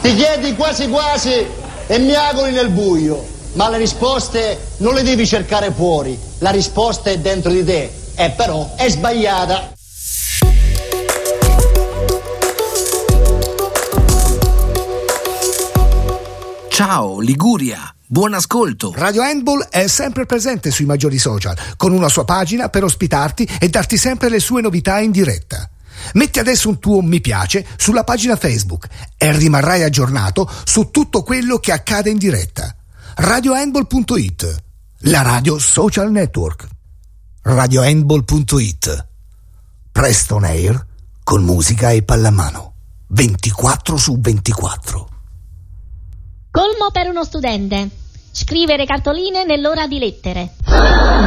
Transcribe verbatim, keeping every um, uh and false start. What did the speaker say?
Ti chiedi quasi quasi e miagoli nel buio, ma le risposte non le devi cercare fuori, la risposta è dentro di te, e però è sbagliata. Ciao Liguria, buon ascolto. Radio Handball è sempre presente sui maggiori social, con una sua pagina per ospitarti e darti sempre le sue novità in diretta. Metti adesso un tuo mi piace sulla pagina Facebook e rimarrai aggiornato su tutto quello che accade in diretta. radio handball punto it, la radio social network. radio handball punto it. Presto on air con musica e pallamano. ventiquattro su ventiquattro. Colmo per uno studente. Scrivere cartoline nell'ora di lettere.